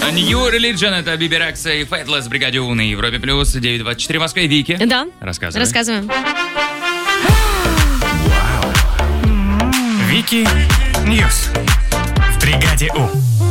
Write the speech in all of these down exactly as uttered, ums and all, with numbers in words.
New Religion, это Биби Рекса и Faithless в бригаде У на Европе плюс девять двадцать четыре в Москве. Вики. Да. Рассказывай. Рассказываем. Вики Ньюс в бригаде У.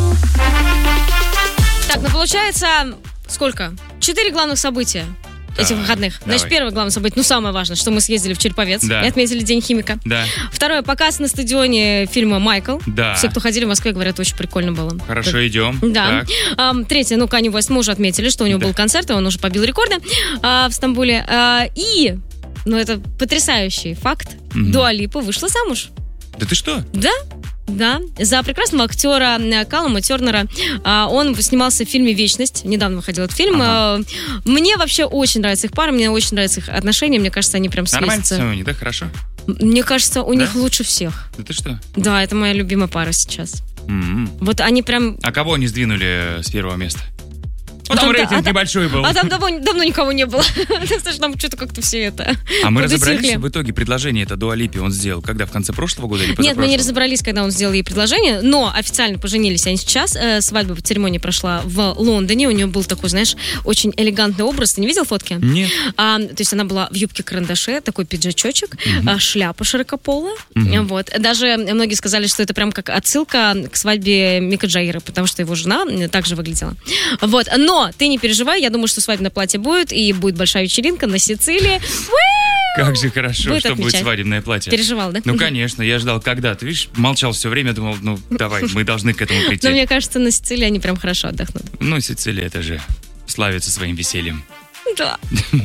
Так, ну получается, сколько? Четыре главных события этих выходных. Давай. Значит, первое главное событие, ну самое важное, что мы съездили в Череповец Да. и отметили День химика. Да. Второе, показ на стадионе фильма «Майкл». Да. Все, кто ходили в Москве, говорят, очень прикольно было. Хорошо, идем. Да. Так. Ам, третье, ну, Канье Уэст мы уже отметили, что у него Да. был концерт, и он уже побил рекорды а, в Стамбуле. А, и, ну, это потрясающий факт, Мгм. Дуа Липа вышла замуж. Да ты что? Да, да, за прекрасного актера э, Каллума Тернера. А, Он снимался в фильме «Вечность». Недавно выходил этот фильм. Ага. А, Мне вообще очень нравится их пара, мне очень нравятся их отношения. Мне кажется, они прям Нормально все светятся. у них, да? Хорошо? Мне кажется, у Да? них лучше всех. Да ты что? Да, это моя любимая пара сейчас. М-м. Вот они прям... А кого они сдвинули с первого места? Ну, А там там- рейтинг а там- небольшой был. А там давно, давно никого не было. Слушай, там что-то как-то все это... А мы подутихли. разобрались в итоге предложение это Дуа Липе он сделал. Когда? В конце прошлого года или Нет, мы не позапрошлого? разобрались, когда он сделал ей предложение, но официально поженились они сейчас. Э, Свадьба, церемония прошла в Лондоне. У нее был такой, знаешь, очень элегантный образ. Ты не видел фотки? Нет. А, то есть она была в юбке-карандаше, такой пиджачочек, Мгм. а, шляпа широкополая. Мгм. Вот. Даже многие сказали, что это прям как отсылка к свадьбе Мика Джаггера, потому что его жена также выглядела. Вот. Но ты не переживай, я думаю, что свадебное платье будет, и будет большая вечеринка на Сицилии. Как же хорошо, Будет что будет отмечать. свадебное платье. Переживал, да? Ну, конечно, я ждал, когда. Ты видишь, молчал все время, думал, ну, давай, мы должны к этому прийти. Но мне кажется, на Сицилии они прям хорошо отдохнут. Ну, Сицилия, это же славится своим весельем. Да.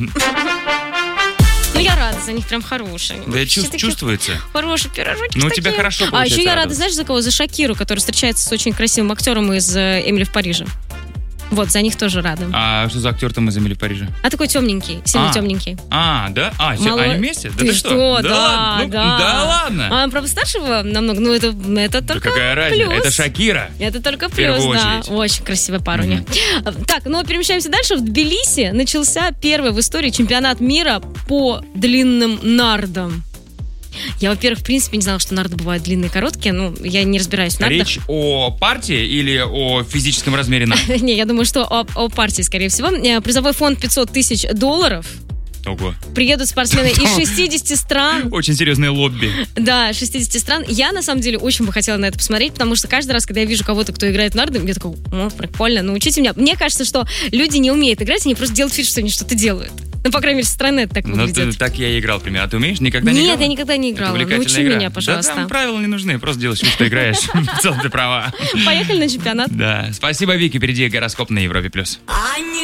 Ну, я рада за них, прям хорошие. Да, Все чувств- такие чувствуется. Хорошие пирожочки. Ну, у такие. тебя хорошо А получается еще я рада, радоваться. знаешь, за кого? За Шакиру, который встречается с очень красивым актером из э, «Эмили в Париже». Вот, за них тоже рада. А, А что за актер там мы замели в Париже? такой темненький, сильно А. темненький. А, да? А, все, Мало- они вместе? Да Ты ты что? Да, ладно? Ну, да. да ладно? А он, правда, старше его намного, ну это, это Да только какая разница? плюс. Это Шакира. Это только В первую плюс, да. очередь. Очень красивая пара у них. Так, ну перемещаемся дальше. В Тбилиси начался первый в истории чемпионат мира по длинным нардам. Я, во-первых, в принципе, не знала, что нарды бывают длинные и короткие. Ну, я не разбираюсь в нардах. Речь о партии или о физическом размере нар? Не, я думаю, что о, о партии, скорее всего. Э, Призовой фонд пятьсот тысяч долларов. Ого. Приедут спортсмены из шестидесяти стран. Очень серьезное лобби. Да, шестидесяти стран. Я, на самом деле, очень бы хотела на это посмотреть, потому что каждый раз, когда я вижу кого-то, кто играет в нарды, я такой, о, прикольно, научите меня. Мне кажется, что люди не умеют играть, они просто делают вид, что они что-то делают. Ну, по крайней мере, со стороны это так Ну, выглядит. ты- так я и играл, примерно. А ты умеешь? Никогда не Нет, играла? я никогда не играла. Это увлекательная Научи игра. меня, Да пожалуйста. там правила не нужны, просто делаешь вид, что играешь. В целом ты права. Поехали на чемпионат. Да. Спасибо, Вики. Впереди гороскоп на Европе+. плюс. I